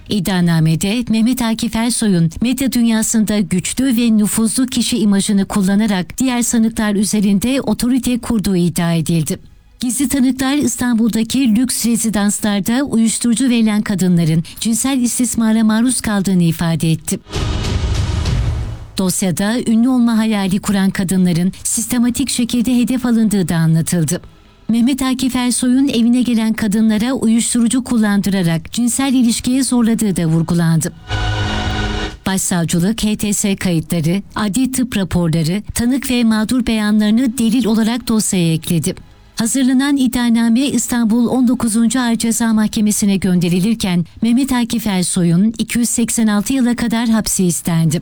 İddianamede Mehmet Akif Ersoy'un medya dünyasında güçlü ve nüfuzlu kişi imajını kullanarak diğer sanıklar üzerinde otorite kurduğu iddia edildi. Gizli tanıklar İstanbul'daki lüks rezidanslarda uyuşturucu verilen kadınların cinsel istismara maruz kaldığını ifade etti. Dosyada ünlü olma hayali kuran kadınların sistematik şekilde hedef alındığı da anlatıldı. Mehmet Akif Ersoy'un evine gelen kadınlara uyuşturucu kullandırarak cinsel ilişkiye zorladığı da vurgulandı. Başsavcılık, HTS kayıtları, adli tıp raporları, tanık ve mağdur beyanlarını delil olarak dosyaya ekledi. Hazırlanan iddianame İstanbul 19. Ağır Ceza Mahkemesi'ne gönderilirken Mehmet Akif Ersoy'un 286 yıla kadar hapsi istendi.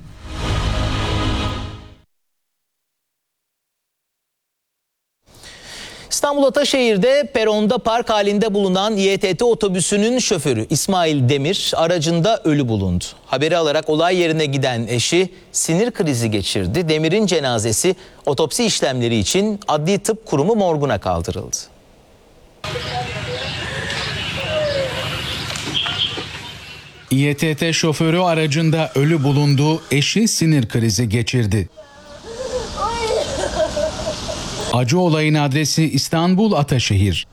İstanbul Ataşehir'de peronda park halinde bulunan İETT otobüsünün şoförü İsmail Demir aracında ölü bulundu. Haberi alarak olay yerine giden eşi sinir krizi geçirdi. Demir'in cenazesi otopsi işlemleri için Adli Tıp Kurumu morguna kaldırıldı. İETT şoförü aracında ölü bulundu, eşi sinir krizi geçirdi. Acı olayın adresi İstanbul Ataşehir.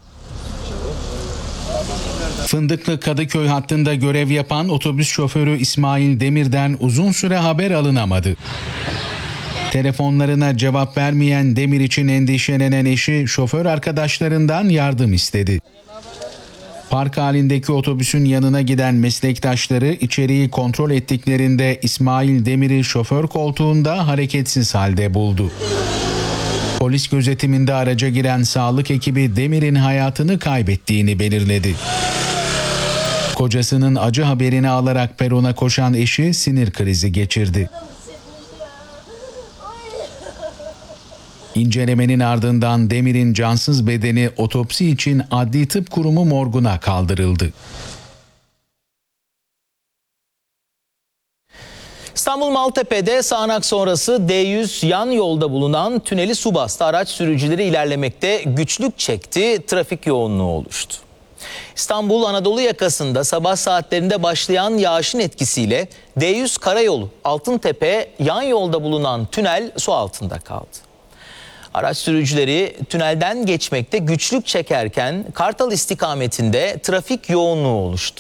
Fındıklı Kadıköy hattında görev yapan otobüs şoförü İsmail Demir'den uzun süre haber alınamadı. Telefonlarına cevap vermeyen Demir için endişelenen eşi şoför arkadaşlarından yardım istedi. Park halindeki otobüsün yanına giden meslektaşları içeriği kontrol ettiklerinde İsmail Demir'i şoför koltuğunda hareketsiz halde buldu. Polis gözetiminde araca giren sağlık ekibi Demir'in hayatını kaybettiğini belirledi. Kocasının acı haberini alarak perona koşan eşi sinir krizi geçirdi. İncelemenin ardından Demir'in cansız bedeni otopsi için Adli Tıp Kurumu morguna kaldırıldı. İstanbul Maltepe'de sağanak sonrası D100 yan yolda bulunan tüneli su bastı. Araç sürücüleri ilerlemekte güçlük çekti, trafik yoğunluğu oluştu. İstanbul Anadolu yakasında sabah saatlerinde başlayan yağışın etkisiyle D100 karayolu Altıntepe yan yolda bulunan tünel su altında kaldı. Araç sürücüleri tünelden geçmekte güçlük çekerken Kartal istikametinde trafik yoğunluğu oluştu.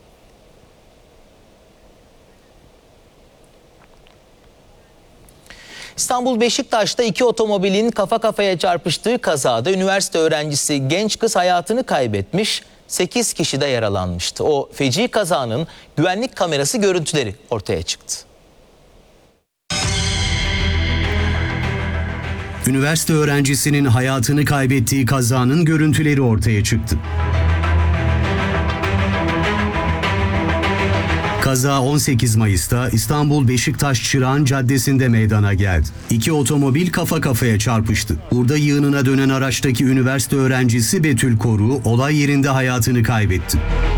İstanbul Beşiktaş'ta iki otomobilin kafa kafaya çarpıştığı kazada üniversite öğrencisi genç kız hayatını kaybetmiş, 8 kişi de yaralanmıştı. O feci kazanın güvenlik kamerası görüntüleri ortaya çıktı. Üniversite öğrencisinin hayatını kaybettiği kazanın görüntüleri ortaya çıktı. Kaza 18 Mayıs'ta İstanbul Beşiktaş-Çırağan Caddesi'nde meydana geldi. İki otomobil kafa kafaya çarpıştı. Burada yığınına dönen araçtaki üniversite öğrencisi Betül Koru olay yerinde hayatını kaybetti.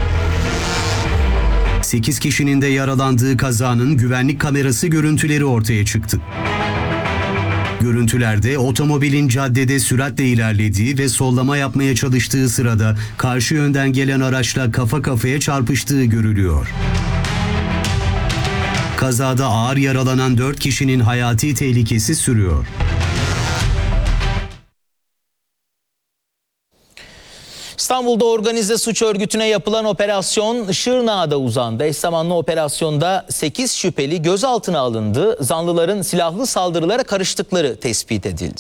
8 kişinin de yaralandığı kazanın güvenlik kamerası görüntüleri ortaya çıktı. Görüntülerde otomobilin caddede süratle ilerlediği ve sollama yapmaya çalıştığı sırada karşı yönden gelen araçla kafa kafaya çarpıştığı görülüyor. Kazada ağır yaralanan 4 kişinin hayati tehlikesi sürüyor. İstanbul'da organize suç örgütüne yapılan operasyon Şırnak'ta uzandı. Eş zamanlı operasyonda 8 şüpheli gözaltına alındı. Zanlıların silahlı saldırılara karıştıkları tespit edildi.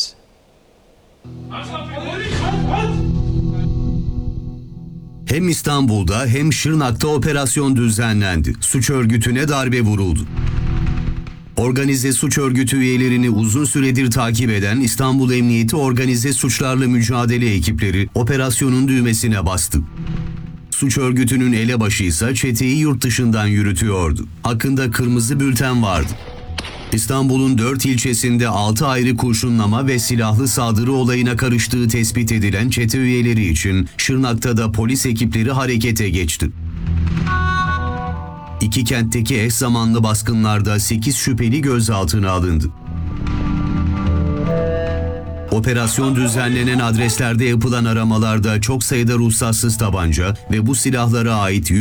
Hem İstanbul'da hem Şırnak'ta operasyon düzenlendi. Suç örgütüne darbe vuruldu. Organize suç örgütü üyelerini uzun süredir takip eden İstanbul Emniyeti Organize Suçlarla Mücadele ekipleri operasyonun düğmesine bastı. Suç örgütünün elebaşı ise çeteyi yurt dışından yürütüyordu. Hakkında kırmızı bülten vardı. İstanbul'un 4 ilçesinde 6 ayrı kurşunlama ve silahlı saldırı olayına karıştığı tespit edilen çete üyeleri için Şırnak'ta da polis ekipleri harekete geçti. İki kentteki eş zamanlı baskınlarda 8 şüpheli gözaltına alındı. Operasyon düzenlenen adreslerde yapılan aramalarda çok sayıda ruhsatsız tabanca ve bu silahlara ait